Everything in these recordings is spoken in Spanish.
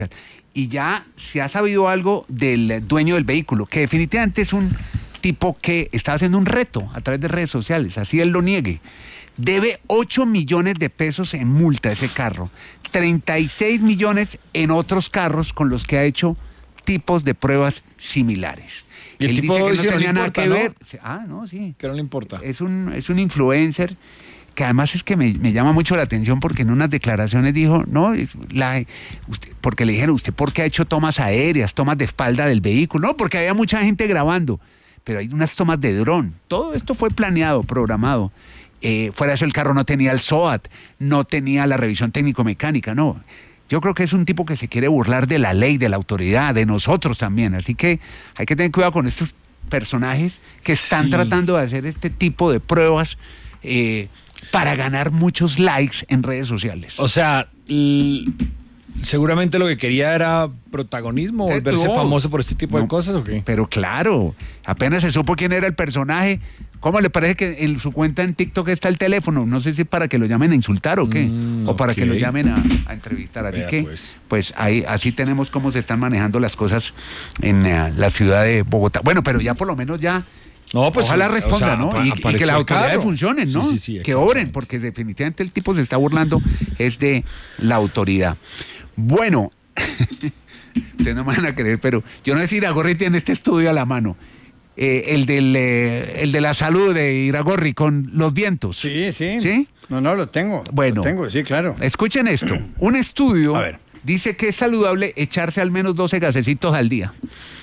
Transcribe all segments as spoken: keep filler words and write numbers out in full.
Y ya se ha sabido algo del dueño del vehículo, que definitivamente es un tipo que está haciendo un reto a través de redes sociales, así él lo niegue. Debe ocho millones de pesos en multa ese carro, treinta y seis millones en otros carros con los que ha hecho tipos de pruebas similares. Y el él tipo dice que no dice, no tenía le nada importa, que ¿no? ver. Ah, no, sí. Que no le importa. Es un, es un influencer que además es que me, me llama mucho la atención porque en unas declaraciones dijo, no, la, usted, porque le dijeron, ¿usted por qué ha hecho tomas aéreas, tomas de espalda del vehículo? No, porque había mucha gente grabando, pero hay unas tomas de dron. Todo esto fue planeado, programado. Eh, fuera de eso el carro no tenía el S O A T, no tenía la revisión técnico-mecánica, no. Yo creo que es un tipo que se quiere burlar de la ley, de la autoridad, de nosotros también. Así que hay que tener cuidado con estos personajes que están Sí. tratando de hacer este tipo de pruebas eh, para ganar muchos likes en redes sociales. O sea, l- seguramente lo que quería era protagonismo, Eh, volverse no. famoso por este tipo No, de cosas, ¿o qué? Pero claro, apenas se supo quién era el personaje. ¿Cómo le parece que en su cuenta en TikTok está el teléfono? No sé si para que lo llamen a insultar o qué, Mm, o para ok. que lo llamen a, a entrevistar. Así Vea, que, pues. pues, ahí, así tenemos cómo se están manejando las cosas en eh, la ciudad de Bogotá. Bueno, pero ya por lo menos ya, No, pues, ojalá o responda, sea, ¿no? apa- Y, y que apareció las el autoridades carro. funcionen, ¿no? Sí, sí, sí, que exactamente. oren, porque definitivamente el tipo se está burlando es de la autoridad. Bueno, ustedes no me van a creer, pero yo no sé si Iragorri tiene este estudio a la mano. Eh, el, del, eh, el de la salud de Iragorri con los vientos. Sí, sí. ¿Sí? No, no, lo tengo. Bueno. Lo tengo, sí, claro. Escuchen esto. Un estudio A ver. dice que es saludable echarse al menos doce gasecitos al día.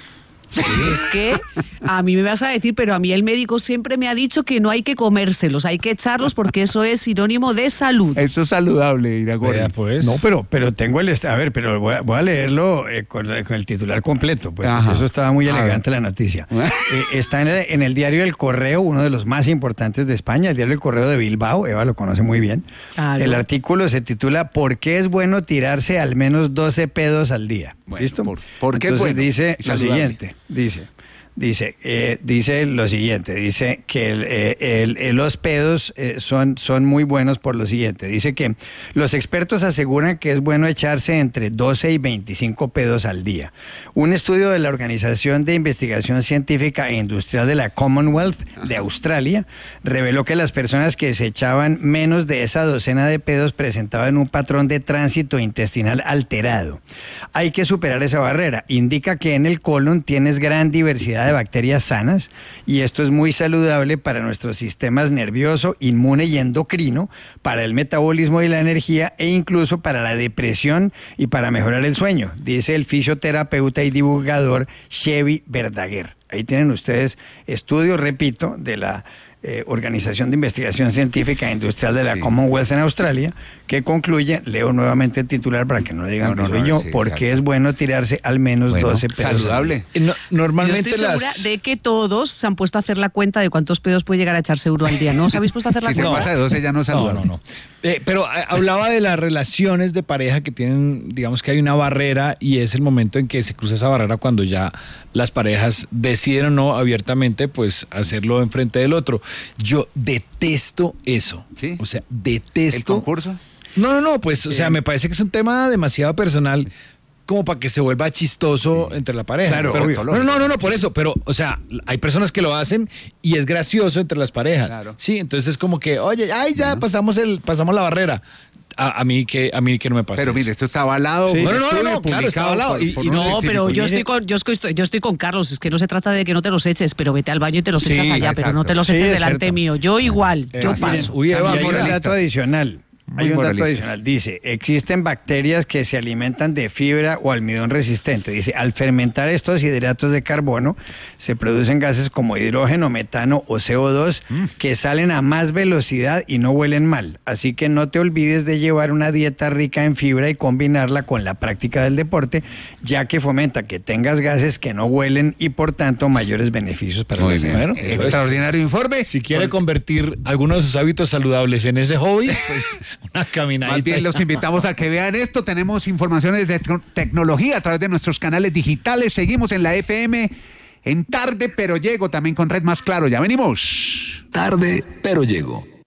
Es que a mí me vas a decir, pero a mí el médico siempre me ha dicho que no hay que comérselos, hay que echarlos porque eso es sinónimo de salud. Eso es saludable, Iragorri. Vea, pues. No, pero, pero tengo el... est- A ver, pero voy a, voy a leerlo eh, con, la- con el titular completo, pues Ajá. porque eso estaba muy A elegante ver. la noticia. Eh, está en el, en el diario El Correo, uno de los más importantes de España, el diario El Correo de Bilbao, Eva lo conoce muy bien. Claro. El artículo se titula ¿Por qué es bueno tirarse al menos doce pedos al día? Bueno, ¿Listo? ¿por- por qué es Entonces bueno dice y lo saludable? siguiente, dice... Dice, eh, dice lo siguiente, dice que el, eh, el- eh, los pedos eh, son, son muy buenos por lo siguiente. Dice que los expertos aseguran que es bueno echarse entre doce y veinticinco pedos al día. Un estudio de la Organización de Investigación Científica e Industrial de la Commonwealth de Australia reveló que las personas que se echaban menos de esa docena de pedos presentaban un patrón de tránsito intestinal alterado. Hay que superar esa barrera. Indica que en el colon tienes gran diversidad de bacterias sanas y esto es muy saludable para nuestros sistemas nervioso, inmune y endocrino, para el metabolismo y la energía e incluso para la depresión y para mejorar el sueño, dice el fisioterapeuta y divulgador Chevy Verdaguer. Ahí tienen ustedes estudios, repito, de la eh, Organización de Investigación Científica e Industrial de la Sí. Commonwealth en Australia, que concluye, leo nuevamente el titular para que no digan No, no, que soy no, yo, sí, porque claro. es bueno tirarse al menos Bueno, doce pedos al día. saludable. Eh, no- Yo normalmente estoy segura las... de que todos se han puesto a hacer la cuenta de cuántos pedos puede llegar a echarse uno al día. ¿No os habéis puesto a hacer la Si se cuenta? pasa de doce ya no es No, saludable. no, no. Eh, pero eh, hablaba de las relaciones de pareja que tienen, digamos que hay una barrera y es el momento en que se cruza esa barrera cuando ya las parejas deciden o no abiertamente pues hacerlo enfrente del otro. Yo detesto eso. ¿Sí? O sea, ¿El detesto. concurso? No, no, no, pues, o sea, me parece que es un tema demasiado personal como para que se vuelva chistoso entre la pareja. Claro, Pero- obvio. No, no, no, no, por eso, pero, o sea, hay personas que lo hacen y es gracioso entre las parejas. Claro. Sí, entonces es como que, oye, ay, ya pasamos el, pasamos la barrera. A, a mí que, a mí que no me pasa. Pero eso. mire, esto está avalado. Sí. por No, no, no, estudio no, claro, está publicado avalado. por- Y- por y unos No, pero yo científicos. estoy con yo estoy, yo estoy con Carlos, es que no se trata de que no te los eches, pero vete al baño y te los Sí, echas allá, pero no exacto. te los Sí, eches es delante cierto. mío. Yo igual, Eh, yo miren, paso. uy, Eva, Y hay un moralista. dato adicional. Muy Hay un dato moralista. adicional. Dice, existen bacterias que se alimentan de fibra o almidón resistente. Dice, al fermentar estos hidratos de carbono, se producen gases como hidrógeno, metano o C O dos que salen a más velocidad y no huelen mal. Así que no te olvides de llevar una dieta rica en fibra y combinarla con la práctica del deporte, ya que fomenta que tengas gases que no huelen y por tanto mayores beneficios para Muy la bien. salud. Bueno, eso es. Extraordinario informe. Si quiere convertir algunos de sus hábitos saludables en ese hobby, pues una caminadita. Más bien los invitamos a que vean esto. Tenemos informaciones de tec- tecnología a través de nuestros canales digitales. Seguimos en la F M en Tarde, pero llego también con Red Más Claro. Ya venimos. Tarde, pero llego.